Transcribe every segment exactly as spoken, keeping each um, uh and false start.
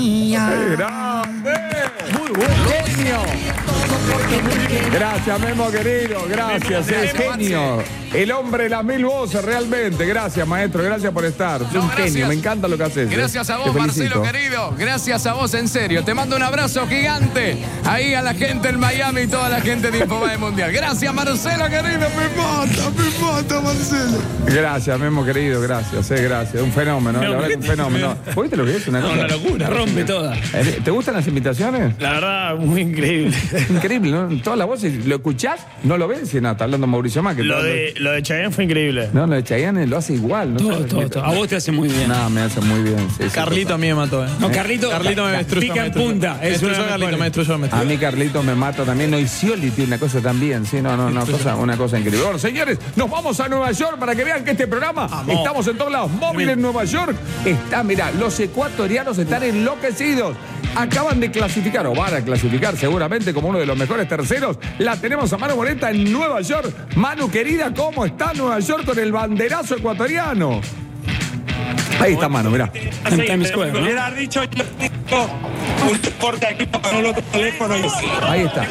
¡Grande! ¡Muy buen genio! Gracias, Memo, querido. Gracias, es genio. El hombre de las mil voces, realmente. Gracias, maestro. Gracias por estar. Es un genio. Me encanta lo que haces. Gracias a vos, Marcelo, querido. Gracias a vos, en serio. Te mando un abrazo gigante. Ahí a la gente en Miami y toda la gente de Infobae Mundial. Gracias, Marcelo, querido. Me mata, me mata, Marcelo. Gracias, Memo, querido. Gracias, eh, gracias. Un fenómeno, la verdad que un fenómeno. ¿Vos viste lo que es? Una, no, cosa? Una locura, rompe toda. ¿Te gustan las invitaciones? La verdad, muy increíble. Increíble, ¿no? Todas las voces, ¿lo escuchás? ¿No lo ves? Si no, está hablando Mauricio Macri. Lo de, lo de Chayanne fue increíble. No, lo de Chayanne lo hace igual. ¿No? Todo, todo, todo. A vos te hace muy bien. No, me hace muy bien. Sí, Carlito sí, a mí me mató, ¿eh? No, Carlito, Carlito me destruyó. Pica en punta. Me destruyó Carlito, me destruyó, me destruyó. A mí Carlito me mata también. No, y Scioli tiene una cosa también. Sí, no, no, no, cosa, una cosa increíble. Bueno, señores, nos vamos a Nueva York para que vean que este programa, Vamos. estamos en todos lados. Móvil en Nueva York está, mirá, los ecuatorianos están enloquecidos. Acaban de clasificar, o van a clasificar seguramente como uno de los mejores terceros. La tenemos a Manu Moreta en Nueva York. Manu, querida, ¿cómo está Nueva York con el banderazo ecuatoriano? Ahí está Manu, mirá. En Times Square, ¿no? Hubiera dicho yo un porte aquí para el otro teléfono. Ahí está.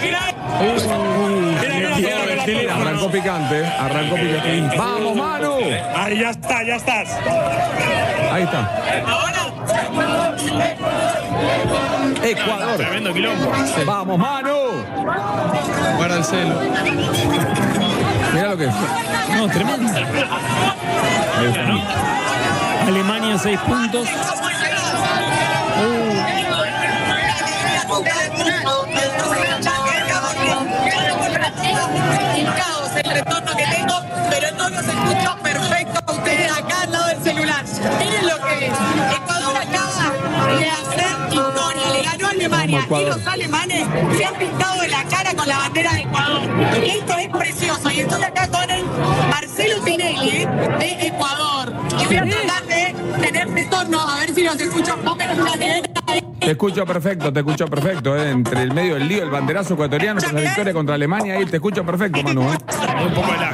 Arrancó picante, arrancó picante. ¡Vamos, Manu! Ahí ya está, ya estás. Ahí está. Ecuador. Tremendo quilombo. ¡Vamos, Manu! Guarda el celo. Mirá lo que es. No, tremendo. Alemania, seis puntos. El retorno que tengo, pero todo se escucha perfecto a ustedes acá al lado del celular. Miren lo que es. Ecuador acaba de hacer historia, le ganó a Alemania y los alemanes se han pintado de la cara con la bandera de Ecuador. Esto es precioso y estoy acá con el Marcelo Tinelli de Ecuador. Y voy a tratar de tener retorno a ver si los escucho un poco menos de. Te escucho perfecto, te escucho perfecto, ¿eh? Entre el medio del lío, el banderazo ecuatoriano con la victoria contra Alemania, ahí te escucho perfecto, Manu, ¿eh? Un poco de lag.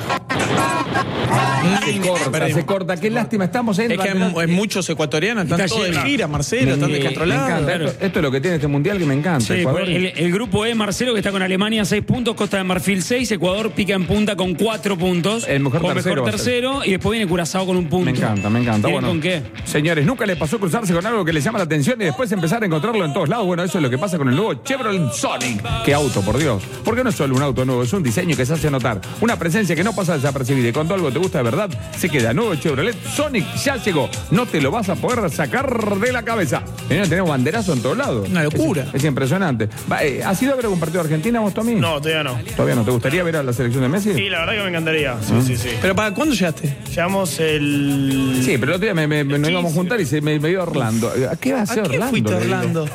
Se corta, se corta. Qué lástima, estamos en... Es que hay, hay muchos ecuatorianos, están Está todos de lleno. gira, Marcelo, están Me descontrolados. encanta. Esto, esto es lo que tiene este mundial que me encanta. Sí, Ecuador. el, el grupo E, Marcelo, que está con Alemania, seis puntos, Costa de Marfil, seis, Ecuador pica en punta con cuatro puntos. El mejor con tercero mejor va a ser. tercero, y después viene Curazao con un punto. Me encanta, me encanta. ¿Tienen Bueno, con qué? señores, ¿nunca les pasó cruzarse con algo que les llama la atención y después empezar a encontrarlo en todos lados? Bueno, eso es lo que pasa con el nuevo Chevrolet Sonic. ¡Qué auto, por Dios! Porque no es solo un auto nuevo, es un diseño que se hace notar. Una presencia que no pasa desapercibida. Y cuando algo te gusta de verdad, se queda. Nuevo Chevrolet Sonic ya llegó. No te lo vas a poder sacar de la cabeza. Señores, tenemos banderazo en todos lados. Una locura. Es, es impresionante. Va, eh, ¿Has ido a ver algún partido de Argentina vos, Tommy? No, todavía no. ¿Todavía no? ¿Te gustaría ver a la selección de Messi? Sí, la verdad que me encantaría. Sí, sí, sí. ¿Pero para cuándo llegaste? Llegamos el... Sí, pero el otro día me, me, me- nos íbamos a juntar y se me, me iba a Orlando. ¿A qué va a hacer ¿A qué Orlando? fuiste a le digo? Orlando?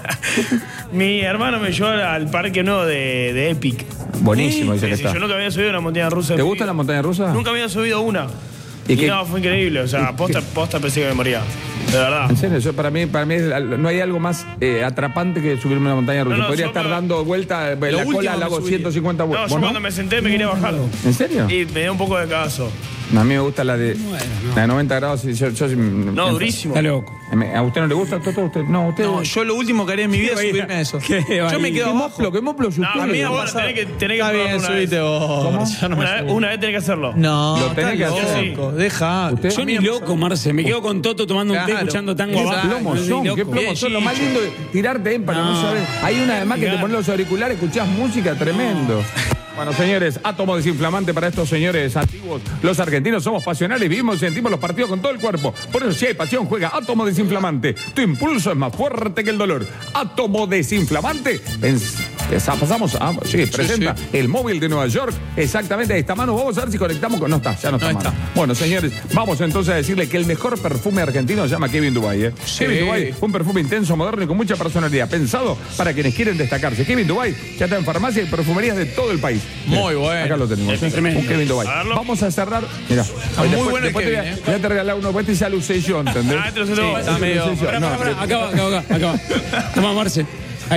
Mi hermano me llevó al parque nuevo de, de Epic. Buenísimo, dice Sí, que sí, está. yo nunca había subido una montaña rusa. ¿Te gusta la montaña rusa? Nunca había subido una. ¿Y Y, qué- no, fue increíble. O sea, posta, posta pensé que me moría. De verdad. En serio, yo, para mí, para mí es- no hay algo más eh, atrapante que subirme una montaña rusa. No, no, Podría yo estar me- dando vuelta, eh, la último cola me la hago subiría. ciento cincuenta No, vueltas. yo ¿Vos no? cuando me senté me quería bajar. ¿En serio? Y me dio un poco de cagazo. A mí me gusta la de, la de noventa grados. y Yo, yo, No, durísimo. Está loco. ¿A usted no le gusta, Toto? ¿Usted? No, usted... No, yo lo último que haría en mi vida es subirme a eso. Yo me quedo ¿Qué abajo. moplo? ¿Qué moplo? Si No, usted a le- mí me Bueno, pasa. Tenés que, tenés que Está probarlo bien, una subite vez. vos. ¿Cómo? Yo no me Una vez, subo. una vez tenés que hacerlo. No, Lo tenés que estás hacer. loco. Deja. ¿Usted? Yo ni loco, Marce. Me quedo con Toto tomando un té, Claro. escuchando tango ¿Qué abajo. plomos Ni son? loco. ¿Qué plomos son? Lo más lindo de tirarte en para no, No. saber. Hay una además que te Mirá. pones los auriculares, escuchás música, tremendo. Bueno, señores, átomo desinflamante para estos señores antiguos. Los argentinos somos pasionales, vivimos y sentimos los partidos con todo el cuerpo. Por eso, si hay pasión, juega átomo desinflamante. Tu impulso es más fuerte que el dolor. Átomo desinflamante. En- esa- pasamos a. Sí, presenta sí. el móvil de Nueva York. Exactamente, ahí está Manu. Vamos a ver si conectamos con. No está, ya no está, No Manu. está. Bueno, señores, vamos entonces a decirle que el mejor perfume argentino se llama Kevin Dubai. ¿eh? Sí. Kevin Dubai, un perfume intenso, moderno y con mucha personalidad. Pensado para quienes quieren destacarse. Kevin Dubai ya está en farmacia y perfumerías de todo el país. Muy bueno. Acá lo tenemos. ¿eh? tremendo. Un Kevin Dubai. A verlo. Vamos a cerrar. Mira. muy bueno el Kevin, te, voy a- ¿eh? te voy a regalar uno. Pues te dice Alucellón, ¿entendés? Ah, te lo sé todo. Está medio- Alucellón. Pará, No, pará, pará. Acá va, acá va, acá va. Toma, Marce. Ahí está.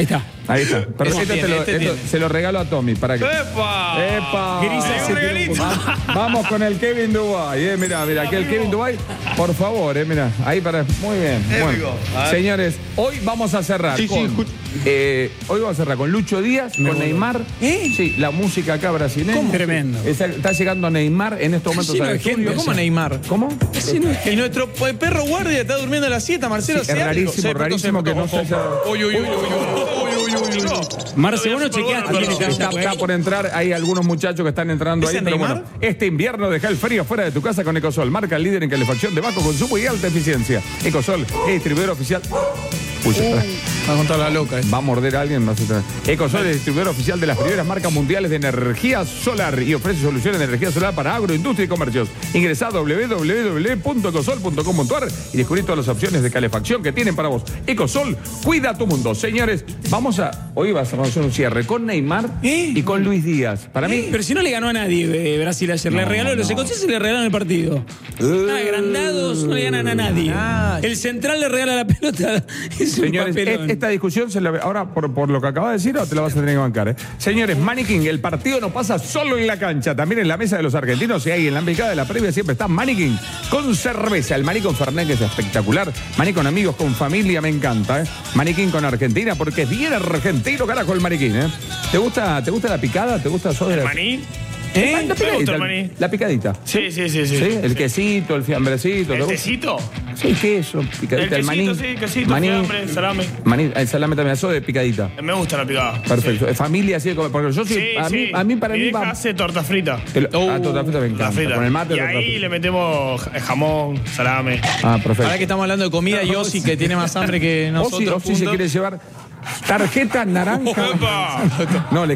Ahí está. Pero Ese este tiene, te lo- este esto tiene. se lo regalo a Tommy. ¿Para que ¡Epa! ¡Epa! Grisa, ¡Un ese regalito! Va- Vamos con el Kevin Dubai, eh, mira, mira, aquí el Kevin Dubai, por favor, eh, mira, ahí para, muy bien. Bueno, señores, hoy vamos a cerrar Sí, sí, con, escuch- eh, hoy vamos a cerrar con Lucho Díaz, con Neymar, ¿Eh? sí, la música acá brasileña. ¿Cómo? Tremendo. Está, está llegando Neymar en estos momentos Sí, no al hay gente, estudio. ¿Cómo Neymar? ¿Cómo? Sí, no es- Y nuestro p- perro guardia está durmiendo a las siete, Marcelo. Sí, hace es algo. rarísimo, Se despertó, rarísimo se que no despertó. se haya- Uy, uy, uy, uy, uy, uy, uy, uy, uy. Marce, vos no chequeaste quién Está, está está por entrar, hay algunos muchachos que están entrando ahí, ¿Ese pero Neymar? bueno, este invierno deja el frío fuera de tu casa con Ecosol, marca el líder en calefacción de bajo consumo y alta eficiencia. Ecosol es distribuidor oficial. Uy, espera. Va a contar la loca. eh. Va a morder a alguien. Va a hacer- Ecosol es distribuidor oficial de las primeras marcas mundiales de energía solar y ofrece soluciones de energía solar para agroindustria y comercios. Ingresá a doble u doble u doble u punto ecosol punto com punto a r y descubrí todas las opciones de calefacción que tienen para vos. Ecosol, cuida tu mundo. Señores, vamos a. Hoy vas a hacer un cierre con Neymar ¿Eh? y con Luis Díaz. Para mí. Pero si no le ganó a nadie eh, Brasil ayer, le regaló los escoceses y le regalaron el partido. Están agrandados, no le ganan a nadie. Ah. El central le regala la pelota. Es un Señores, papelón. e- esta discusión, se la, ahora por, por lo que acaba de decir, ahora te la vas a tener que bancar. ¿eh? Señores, Maniquín, el partido no pasa solo en la cancha, también en la mesa de los argentinos y ahí en la picada de la previa siempre está Maniquín con cerveza. El Maní con Fernet, que es espectacular. Maní con amigos, con familia, me encanta. ¿eh? Maniquín con Argentina, porque es bien argentino, carajo, el Maniquín. ¿eh? ¿Te gusta, ¿Te gusta la picada? ¿Te gusta eso de la- ¿Maní? ¿Eh? La Me gusta picadita. el maní. La picadita. Sí, sí, sí, sí. ¿Sí? El quesito, el fiambrecito. ¿te ¿El gusta? tecito? Sí, queso, picadita, El el, maní. quesito, sí, quesito, maní, fiambre, salame. maní, el salame también, eso de picadita. Me gusta la picada. Perfecto. Es familia así de comer. Porque yo soy. Sí, a, sí. mí, a mí, para Mi mí vieja va. hace torta frita. El, ah, torta frita me Torta encanta. frita. Con el mate, y torta ahí frita. le metemos j- jamón, salame. Ah, perfecto. Ahora que estamos hablando de comida, Yossi, que tiene más hambre que nosotros. Osi, Osi se juntos. quiere llevar tarjeta naranja. Epa. No, le